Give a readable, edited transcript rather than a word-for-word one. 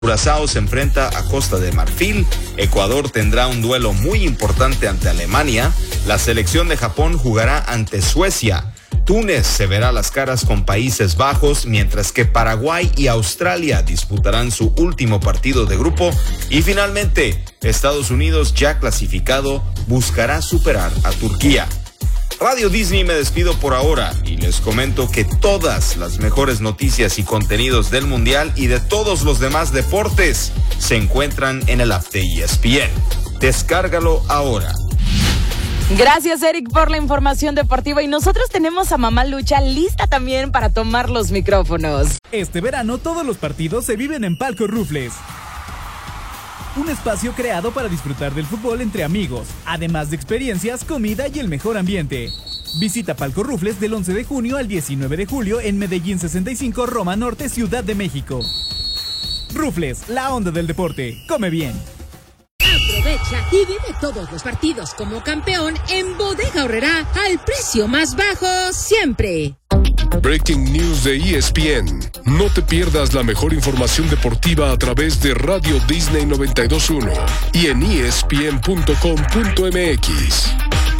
Curazao se enfrenta a Costa de Marfil, Ecuador tendrá un duelo muy importante ante Alemania, la selección de Japón jugará ante Suecia, Túnez se verá las caras con Países Bajos, mientras que Paraguay y Australia disputarán su último partido de grupo y finalmente Estados Unidos, ya clasificado, buscará superar a Turquía. Radio Disney me despido por ahora y les comento que todas las mejores noticias y contenidos del Mundial y de todos los demás deportes se encuentran en el app de ESPN. Descárgalo ahora. Gracias, Eric, por la información deportiva. Y nosotros tenemos a Mamá Lucha lista también para tomar los micrófonos. Este verano todos los partidos se viven en Palco Rufles. Un espacio creado para disfrutar del fútbol entre amigos, además de experiencias, comida y el mejor ambiente. Visita Palco Rufles del 11 de junio al 19 de julio en Medellín 65, Roma Norte, Ciudad de México. Rufles, la onda del deporte. Come bien. Aprovecha y vive todos los partidos como campeón en Bodega Aurrerá al precio más bajo siempre. Breaking News de ESPN. No te pierdas la mejor información deportiva a través de Radio Disney 92.1 y en ESPN.com.mx.